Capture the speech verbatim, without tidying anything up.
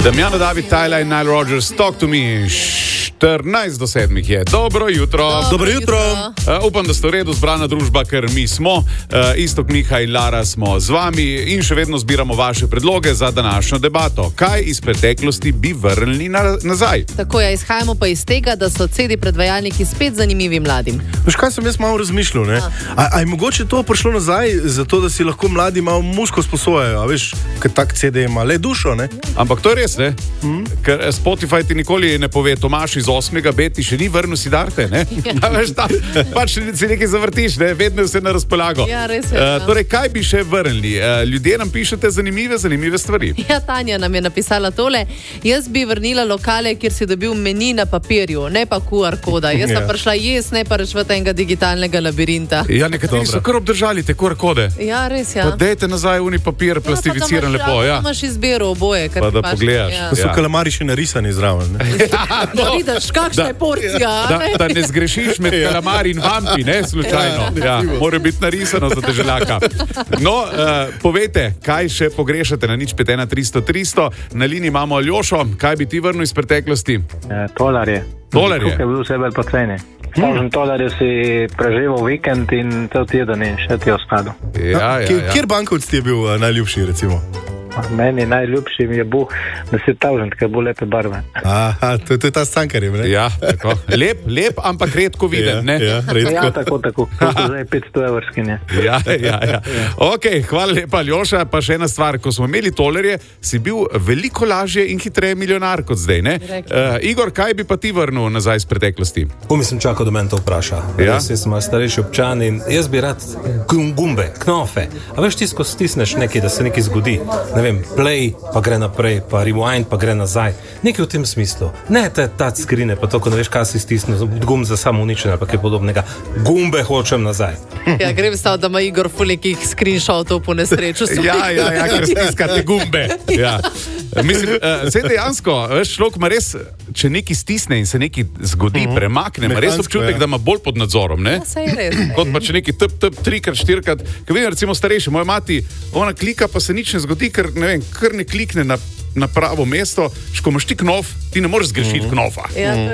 Damjano, David, Tyler in Nile Rodgers, Talk to me. štirinajst do sedmih je. Dobro jutro. Dobro, Dobro jutro. jutro. Uh, upam, da ste v redu, zbrana družba, ker mi smo. Uh, Iztok, Miha in Lara smo z vami in še vedno zbiramo vaše predloge za današnjo debato. Kaj iz preteklosti bi vrnili na, nazaj? Tako je, izhajamo pa iz tega, da so C D predvajalniki spet zanimivi mladim. Veš, kaj sem jaz malo razmišljal, ne? A, a je mogoče to prišlo nazaj, zato da si lahko mladi malo muško sposojajo, a veš, ker tak C D ima le dušo, ne? Ampak to je res, ne? Hmm? Ker Spotify ti nikoli ne pove, Tomaš iz osmega B ti še ni vrnil Sidarte, ne? Ja, veš, tam pač si nekaj zavrtiš, ne? Vedno je vse na razpolago. Ja, res je. Uh, torej, kaj bi še vrnili? Uh, ljudje nam pišete zanimive, zanimive stvari. Ja, Tanja nam je napisala tole. Jaz bi vrnila lokale, kjer si dobil meni na papirju, ne pa Q R koda. Jaz sem Ja. prišla jes, ne pa rešvati enega digitalnega labirinta. Ja, nekateri so kar obdržali te Q R kode. Ja, res, ja. Pa dejte nazaj uni papir, plastificiran lepo, ja. Pa imaš izbiro oboje. kar Pa ti da paše. pogledaš. Ja. Pa so Ja. kalamari še narisani zraven, ne? Da vidiš, kakšna je porcija. Da, ne? da ne zgrešiš med kalamari in vampi, ne, slučajno. Ja, mora biti narisano za teželjaka. No, uh, povejte, kaj še pogrešate na nič pet ena tristo tristo. Na liniji imamo Aljošo. Kaj bi ti vrnil iz preteklosti? Eh, Tolarje. Tolarje? Tukaj je bil vse bolj poceni. Možem tolarje si preživel vikend in cel teden in še ti je ostalo. Ja, ja, Kjer, ja. kjer bankovc ti je bil uh, najljubši, recimo? Meni najljubši mi je bil deset tisoč, ker bo lepe barve. Aha, to, to je ta s Cankarjem, ne? Ja, tako. Lep, lep, ampak redko viden, ne? Ja, Ja, redko. tako, tako. Koliko zdaj petsto evrski, ne? Ja, ja, ja. Ok, hvala lepa, Aljoša. Pa še ena stvar, ko smo imeli tolerje, si bil veliko lažje in hitreje milijonar kot zdaj, ne? Uh, Igor, kaj bi pa ti vrnil nazaj iz preteklosti? Pumi sem čakal, da me to vpraša. Ja? Jaz sem malo starejši občan in jaz bi rad gum- gumbe, knofe. A veš, ti, ko stisneš nekaj, da se nekaj zgodi. Ne vem, play, pa gre naprej, pa rewind, pa gre nazaj. Nekaj v tem smislu. Ne te touch screene, pa to, ko ne veš, kaj si stisnil, gum za samo uničenje ali pa kaj podobnega. Gumbe hočem nazaj. Ja, grem stav, da ima Igor fulikih screenshotov po nesreču. Ja, ja, ja, ker stiskate gumbe. Ja. Mislim, uh, zdaj dejansko, veš, človek ima res, če nekaj stisne in se nekaj zgodi, uh-huh. premakne, ima res Mehansko, občutek, ja. da ima bolj pod nadzorom, ne? Ja, saj je res. Kot pa če nekaj tep, tep, trikrat, štirikrat, ker vidim recimo starejši, moja mati, ona klika, pa se nič ne zgodi, ker ne vem, kar ne klikne na, na pravo mesto, ko imaš ti knof, ti ne moreš zgrešiti knofa. Ja,